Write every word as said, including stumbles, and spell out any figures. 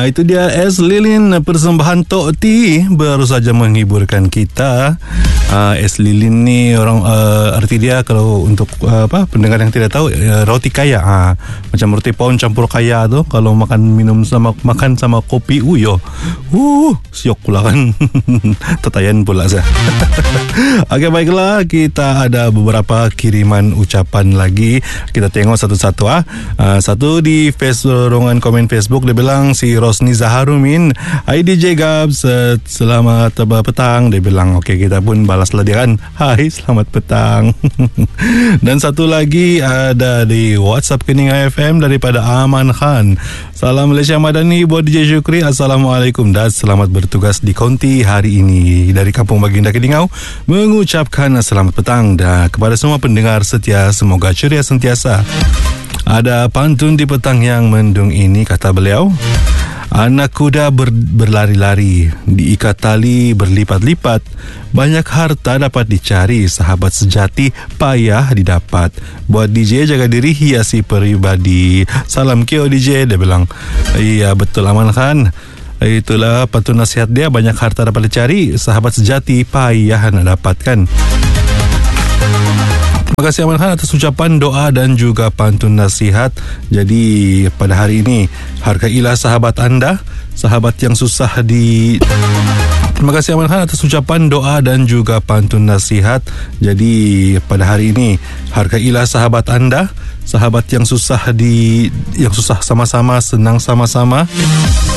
Uh, itu dia S. Lilin, persembahan Tok T baru saja menghiburkan kita. Uh, S. Lilin ni orang uh, arti dia kalau untuk uh, apa pendengar yang tidak tahu, uh, roti kaya, uh, macam roti pound campur kaya tu. Kalau makan minum sama makan sama kopi uyo, uh siok pula kan. Tetayan pula saya. Okey, baiklah, kita ada beberapa kiriman ucapan lagi. Kita tengok satu-satu ah. Uh, satu di Facebook, ruangan komen Facebook, dia bilang si Rosni Zaharumin, hai D J Gabs, uh, selamat uh, petang. Dia bilang okey, kita pun balaslah dia kan, hai selamat petang. Dan satu lagi ada di WhatsApp Kening F M daripada Aman Khan. Salam Malaysia Madani buat D J Syukri, Assalamualaikum dan selamat bertugas di konti hari ini. Dari Kampung Baginda Keningau mengucapkan selamat petang dan kepada semua pendengar setia, semoga ceria sentiasa. Ada pantun di petang yang mendung ini, kata beliau. Anak kuda ber, berlari-lari, diikat tali berlipat-lipat. Banyak harta dapat dicari, sahabat sejati payah didapat. Buat D J, jaga diri, hiasi pribadi. Salam Kyo D J, dia bilang. Iya betul Aman Khan. Itulah pantun nasihat dia, banyak harta dapat dicari, sahabat sejati payah nak dapatkan. Terima kasih Aman Khan atas ucapan, doa dan juga pantun nasihat. Jadi pada hari ini, hargailah sahabat anda, sahabat yang susah di... Terima kasih Aman Khan atas ucapan, doa dan juga pantun nasihat. Jadi pada hari ini, hargailah sahabat anda, sahabat yang susah di... yang susah sama-sama, senang sama-sama.